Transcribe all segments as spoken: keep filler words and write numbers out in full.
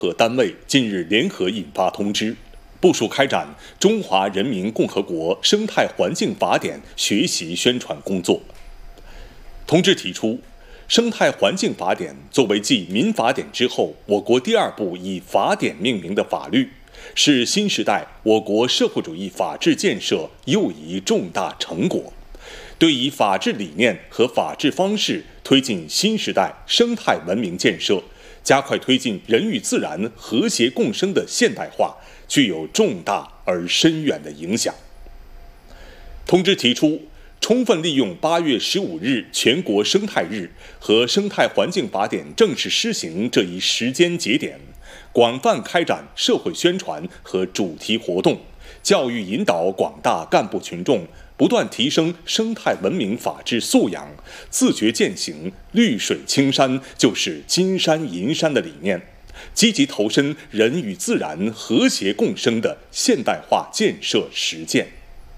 各单位近日联合印发通知，部署开展《中华人民共和国生态环境法典》学习宣传工作。通知提出，《生态环境法典》作为继民法典之后我国第二部以法典命名的法律，是新时代我国社会主义法治建设又一重大成果，对以法治理念和法治方式推进新时代生态文明建设，加快推进人与自然和谐共生的现代化，具有重大而深远的影响。通知提出，充分利用八月十五日全国生态日和生态环境法典正式施行这一时间节点，广泛开展社会宣传和主题活动，教育引导广大干部群众不断提升生态文明法治素养，自觉践行绿水青山就是金山银山的理念，积极投身人与自然和谐共生的现代化建设实践。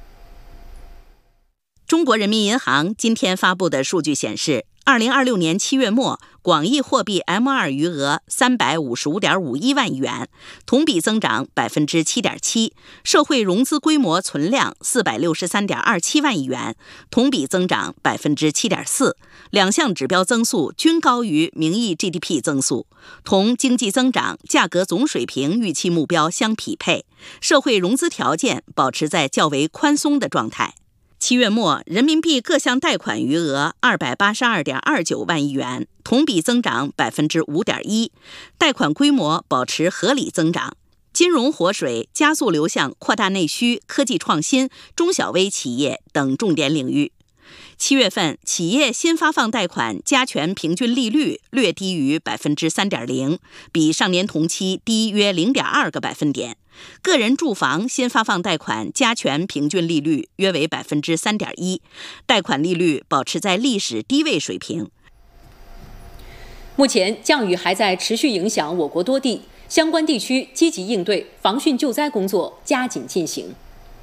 中国人民银行今天发布的数据显示，二零二六年七月末，广义货币 M 二 余额三百五十五点五一万亿元，同比增长百分之七点七；社会融资规模存量四百六十三点二七万亿元，同比增长百分之七点四。两项指标增速均高于名义 G D P 增速，同经济增长、价格总水平预期目标相匹配，社会融资条件保持在较为宽松的状态。七月末，人民币各项贷款余额二百八十二点二九万亿元，同比增长百分之五点一，贷款规模保持合理增长。金融活水加速流向扩大内需、科技创新、中小微企业等重点领域。七月份，企业新发放贷款加权平均利率略低于百分之三点零，比上年同期低约零点二个百分点。个人住房新发放贷款加权平均利率约为百分之三点一，贷款利率保持在历史低位水平。 目前降雨还在持续影响我国多地，相关地区积极应对，防汛救灾工作加紧进行。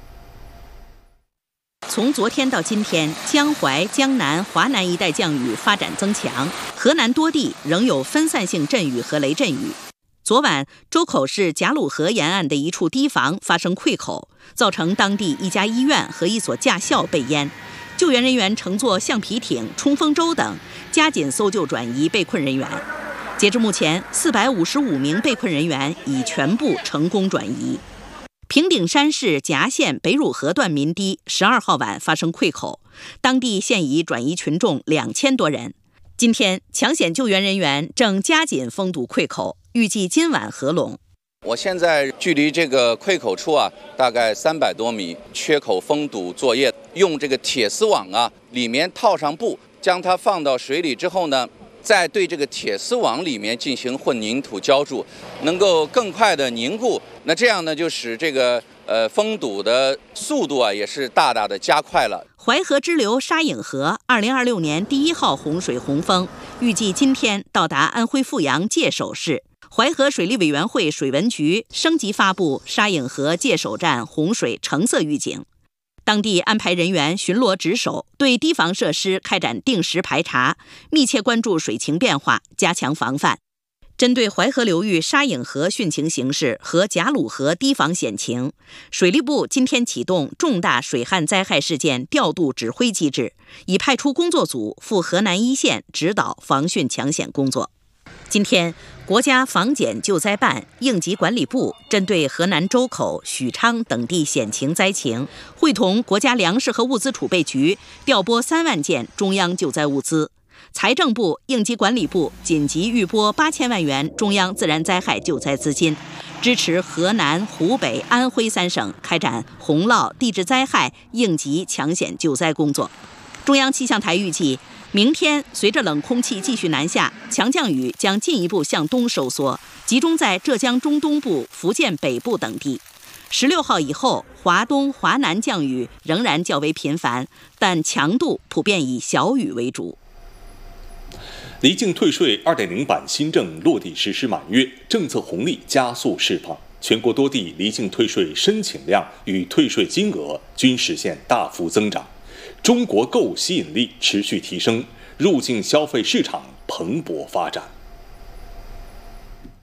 从昨天到今天，江淮、江南、华南一带降雨发展增强，河南多地仍有分散性阵雨和雷阵雨。昨晚，周口市贾鲁河沿岸的一处堤防发生溃口，造成当地一家医院和一所驾校被淹。救援人员乘坐橡皮艇、冲锋舟等，加紧搜救转移被困人员。截至目前，四百五十五名被困人员已全部成功转移。平顶山市夹县北汝河段民堤十二号晚发生溃口，当地现已转移群众两千多人。今天，抢险救援人员正加紧封堵溃口，预计今晚合拢。 我现在距离这个溃口处啊，大概三百多米，缺口封堵作业，用这个铁丝网啊，里面套上布，将它放到水里之后呢，再对这个铁丝网里面进行混凝土浇筑，能够更快的凝固。那这样呢，就使这个呃封堵的速度啊，也是大大的加快了。 淮河支流沙隐河二零二六年第一号洪水洪峰预计今天到达安徽阜阳界首市。淮河水利委员会水文局升级发布沙隐河界首站洪水橙色预警，当地安排人员巡逻值守，对堤防设施开展定时排查，密切关注水情变化，加强防范。针对淮河流域沙隐河汛情形势和贾鲁河堤防险情，水利部今天启动重大水旱灾害事件调度指挥机制，已派出工作组赴河南一线指导防汛抢险工作。今天，国家防检救灾办、应急管理部针对河南周口、许昌等地险情灾情，会同国家粮食和物资储备局调拨三万件中央救灾物资。财政部、应急管理部紧急预拨八千万元中央自然灾害救灾资金，支持河南、湖北、安徽三省开展洪涝、地质灾害应急抢险救灾工作。中央气象台预计，明天随着冷空气继续南下，强降雨将进一步向东收缩，集中在浙江中东部、福建北部等地。十六号以后，华东、华南降雨仍然较为频繁，但强度普遍以小雨为主。 离境退税 二点零 版新政落地实施满月，政策红利加速释放，全国多地离境退税申请量与退税金额均实现大幅增长，中国购吸引力持续提升，入境消费市场蓬勃发展。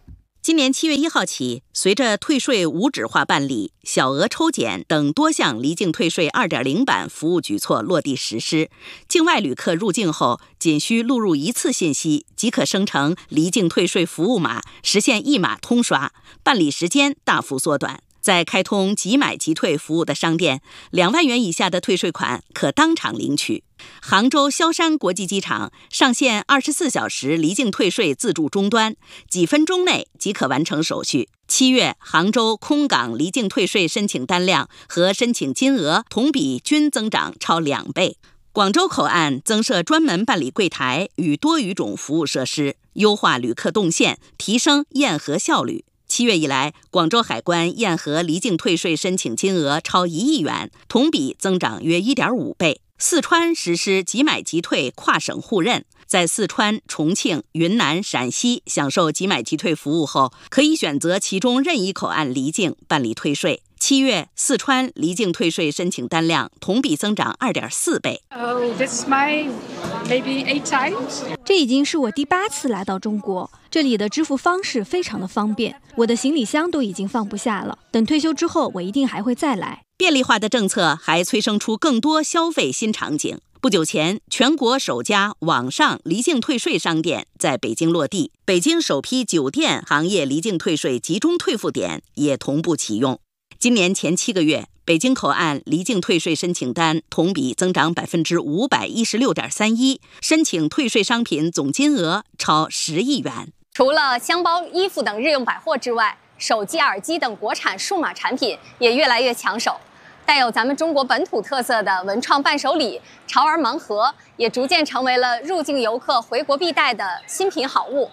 今年七月一号起，随着退税无纸化办理、小额抽检等多项离境退税 二点零 版服务举措落地实施，境外旅客入境后仅需录入一次信息，即可生成离境退税服务码，实现一码通刷，办理时间大幅缩短。在开通即买即退服务的商店，两万元以下的退税款可当场领取。杭州萧山国际机场上线二十四小时离境退税自助终端，几分钟内即可完成手续。七月，杭州空港离境退税申请单量和申请金额同比均增长超两倍。广州口岸增设专门办理柜台与多语种服务设施，优化旅客动线，提升验核效率。七月以来，广州海关验核离境退税申请金额超一亿元，同比增长约 一点五倍。四川实施即买即退跨省互认，在四川、重庆、云南、陕西享受即买即退服务后，可以选择其中任意口岸离境办理退税。七月，四川离境退税申请单量同比增长 二点四倍。 Oh, this is my maybe eight times. 这已经是我第八次来到中国，这里的支付方式非常的方便，我的行李箱都已经放不下了。等退休之后，我一定还会再来。 便利化的政策还催生出更多消费新场景。不久前，全国首家网上离境退税商店在北京落地，北京首批酒店行业离境退税集中退付点也同步启用。今年前七个月，北京口岸离境退税申请单同比增长 百分之五百一十六点三一， 申请退税商品总金额超十亿元。 除了箱包、衣服等日用百货之外，手机、耳机等国产数码产品也越来越抢手。带有咱们中国本土特色的文创伴手礼潮儿盲盒，也逐渐成为了入境游客回国必带的新品好物。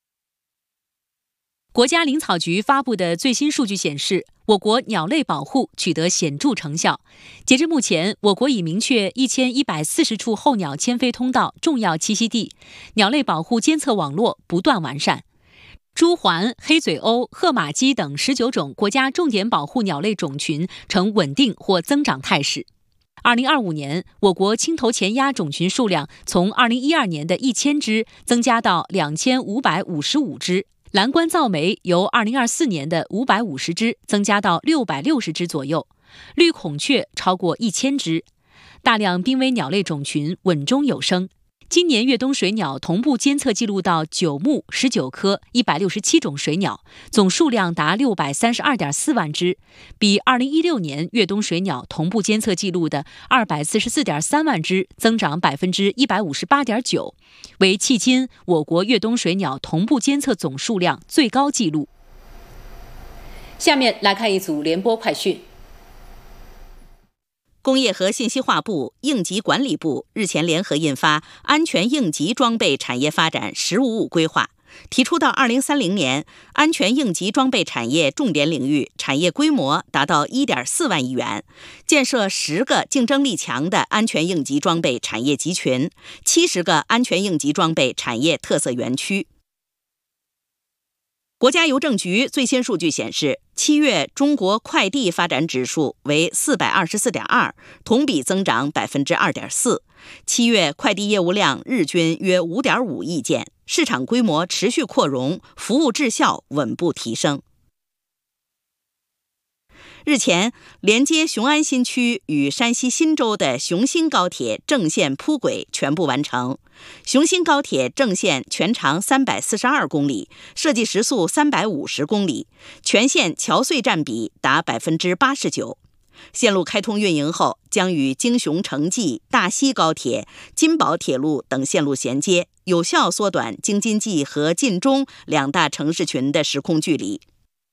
国家林草局发布的最新数据显示，我国鸟类保护取得显著成效。截至目前，我国已明确一千一百四十处候鸟迁飞通道重要栖息地，鸟类保护监测网络不断完善。朱鹮、黑嘴鸥、褐马鸡等十九种国家重点保护鸟类种群呈稳定或增长态势。二零二五年，我国青头前鸭种群数量从二零一二年的一千只增加到两千五百五十五只，蓝冠噪鹛由二零二四年的五百五十只增加到六百六十只左右，绿孔雀超过一千只，大量濒危鸟类种群稳中有升。今年越冬水鸟同步监测记录到九目十九科一百六十七种水鸟，总数量达 六百三十二点四万只，比二零一六年越冬水鸟同步监测记录的二百四十四点三万只增长 百分之一百五十八点九， 为迄今我国越冬水鸟同步监测总数量最高纪录。下面来看一组联播快讯。 工业和信息化部、应急管理部日前联合印发《安全应急装备产业发展“十五五”规划》，提出到二零三零年，安全应急装备产业重点领域产业规模达到 一点四万亿元，建设十个竞争力强的安全应急装备产业集群，七十个安全应急装备产业特色园区。国家邮政局最新数据显示，七月中国快递发展指数为 四百二十四点二， 同比增长 百分之二点四。 七月快递业务量日均约 五点五亿件，市场规模持续扩容，服务质效稳步提升。日前，连接雄安新区与山西忻州的雄新高铁正线铺轨全部完成。雄新高铁正线全长三百四十二公里，设计时速三百五十公里，全线桥隧占比达 百分之八十九。线路开通运营后，将与京雄城际、大西高铁、金宝铁路等线路衔接，有效缩短京津冀和晋中两大城市群的时空距离。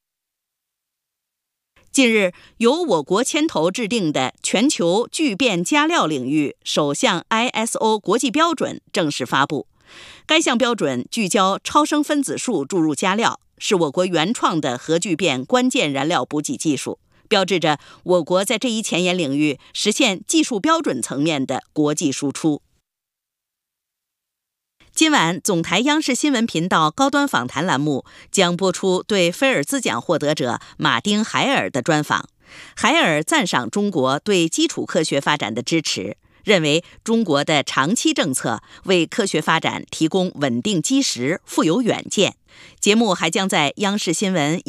近日，由我国牵头制定的全球聚变加料领域首项 I S O 国际标准正式发布。该项标准聚焦超声分子束注入加料，是我国原创的核聚变关键燃料补给技术，标志着我国在这一前沿领域实现技术标准层面的国际输出。今晚，总台央视新闻频道高端访谈栏目将播出对菲尔兹奖获得者马丁·海尔的专访。海尔赞赏中国对基础科学发展的支持， 认为中国的长期政策为科学发展提供稳定基石，富有远见。节目还将在央视新闻、